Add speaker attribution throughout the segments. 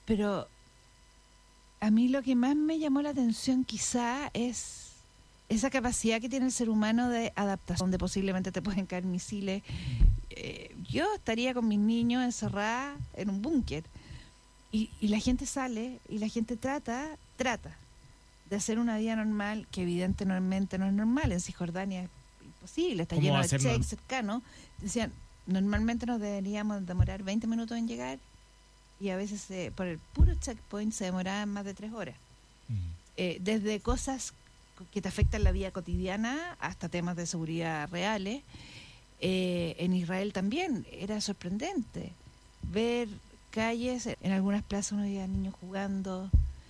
Speaker 1: Pero a mí lo que más me llamó la atención quizá es esa capacidad que tiene el ser humano de adaptación, donde posiblemente te pueden caer misiles. Yo estaría con mis niños encerrada en un búnker y la gente sale y la gente trata de hacer una vida normal, que evidentemente no es normal. En Cisjordania es imposible, está lleno de cheques cercanos. Decían, normalmente nos deberíamos demorar 20 minutos en llegar y a veces por el puro checkpoint se demoraban más de 3 horas. Desde cosas que te afectan la vida cotidiana hasta temas de seguridad reales. En Israel también era sorprendente ver calles, en algunas plazas uno veía niños jugando,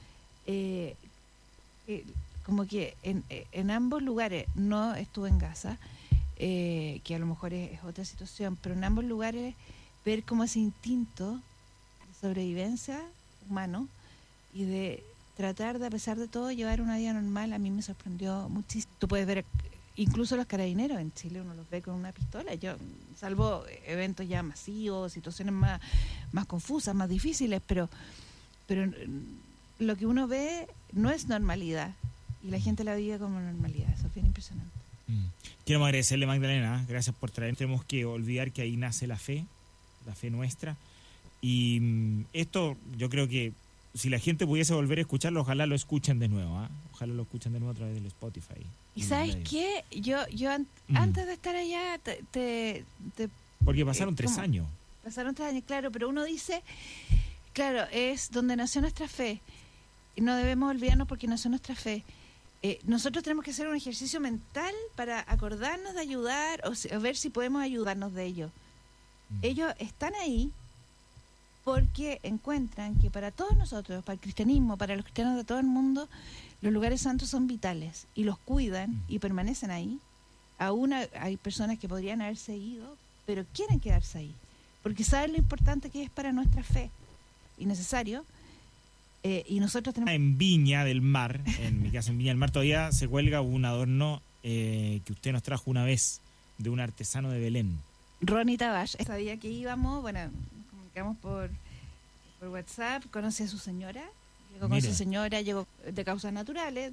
Speaker 1: como que en ambos lugares, no estuve en Gaza, que a lo mejor es otra situación, pero en ambos lugares ver como ese instinto de sobrevivencia humano y de tratar de, a pesar de todo, llevar una vida normal, a mí me sorprendió muchísimo. Tú puedes ver incluso los carabineros en Chile, uno los ve con una pistola. Yo, salvo eventos ya masivos, situaciones más confusas, más difíciles, pero lo que uno ve no es normalidad y la gente la vive como normalidad. Eso es bien impresionante.
Speaker 2: Quiero agradecerle, Magdalena, gracias por traer. Tenemos que olvidar que ahí nace la fe nuestra, y esto yo creo que si la gente pudiese volver a escucharlo, ojalá lo escuchen de nuevo, ¿eh? Ojalá lo escuchen de nuevo a través del Spotify.
Speaker 1: ¿Y sabes qué? Yo antes de estar allá,
Speaker 2: porque pasaron 3 años.
Speaker 1: Pasaron 3 años, claro, pero uno dice, claro, es donde nació nuestra fe. No debemos olvidarnos porque nació nuestra fe. Nosotros tenemos que hacer un ejercicio mental para acordarnos de ayudar o ver si podemos ayudarnos de ellos. Ellos están ahí porque encuentran que para todos nosotros, para el cristianismo, para los cristianos de todo el mundo, los lugares santos son vitales y los cuidan y permanecen ahí. Aún hay personas que podrían haberse ido, pero quieren quedarse ahí, porque saben lo importante que es para nuestra fe y necesario. Y nosotros tenemos...
Speaker 2: En Viña del Mar, en mi casa en Viña del Mar, todavía se cuelga un adorno que usted nos trajo una vez de un artesano de Belén.
Speaker 1: Ronnie Tabash. Sabía que íbamos, bueno, nos comunicamos por WhatsApp, conocí a su señora, llegó con su señora, llegó de causas naturales,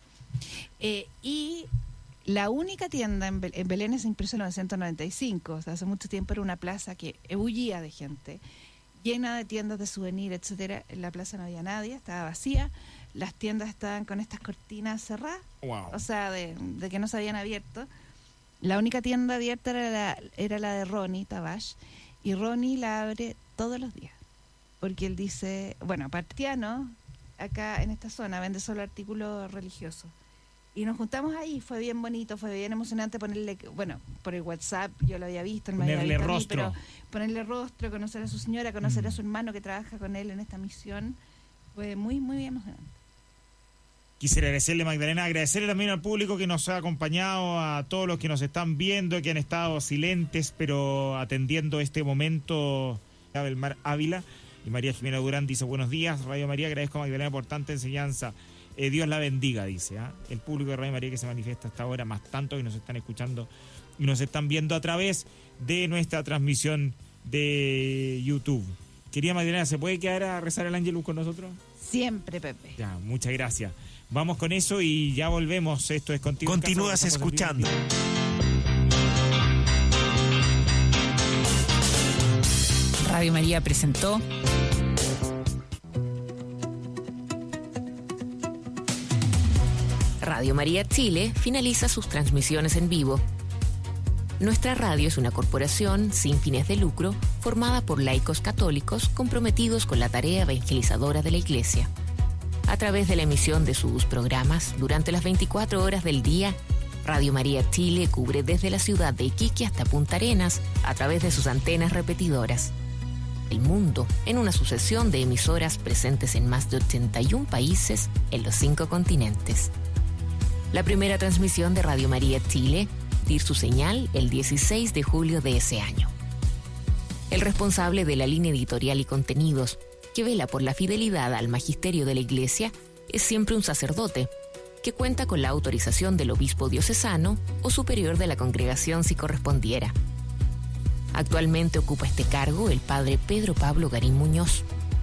Speaker 1: y la única tienda en Belén se impuso en 1995, o sea, hace mucho tiempo era una plaza que ebullía de gente, llena de tiendas de souvenir, etcétera. En la plaza no había nadie, estaba vacía, las tiendas estaban con estas cortinas cerradas, o sea, de que no se habían abierto. La única tienda abierta era la de Ronnie Tabash, y Ronnie la abre todos los días, porque él dice, bueno, partiano, acá en esta zona vende solo artículos religiosos. Y nos juntamos ahí, fue bien bonito, fue bien emocionante ponerle, bueno, por el WhatsApp yo lo había visto, él me había visto a mí, pero ponerle rostro, conocer a su señora, conocer a su hermano que trabaja con él en esta misión, fue muy, muy emocionante.
Speaker 2: Quisiera agradecerle, Magdalena, agradecerle también al público que nos ha acompañado, a todos los que nos están viendo, que han estado silentes, pero atendiendo este momento. Del Mar Ávila y María Jimena Durán dice, buenos días, Radio María, agradezco a Magdalena por tanta enseñanza. Dios la bendiga, dice. El público de Radio María que se manifiesta hasta ahora, más tanto que nos están escuchando y nos están viendo a través de nuestra transmisión de YouTube. Querida Magdalena, ¿se puede quedar a rezar el Ángelus con nosotros?
Speaker 1: Siempre, Pepe.
Speaker 2: Ya, muchas gracias. Vamos con eso y ya volvemos. Esto es Contigo.
Speaker 3: Continúas escuchando.
Speaker 4: Radio María presentó Radio María Chile finaliza sus transmisiones en vivo. Nuestra radio es una corporación sin fines de lucro formada por laicos católicos comprometidos con la tarea evangelizadora de la Iglesia. A través de la emisión de sus programas durante las 24 horas del día, Radio María Chile cubre desde la ciudad de Iquique hasta Punta Arenas a través de sus antenas repetidoras. El mundo en una sucesión de emisoras presentes en más de 81 países en los 5 continentes. La primera transmisión de Radio María Chile dio su señal el 16 de julio de ese año. El responsable de la línea editorial y contenidos que vela por la fidelidad al magisterio de la Iglesia es siempre un sacerdote, que cuenta con la autorización del obispo diocesano o superior de la congregación si correspondiera. Actualmente ocupa este cargo el padre Pedro Pablo Garín Muñoz.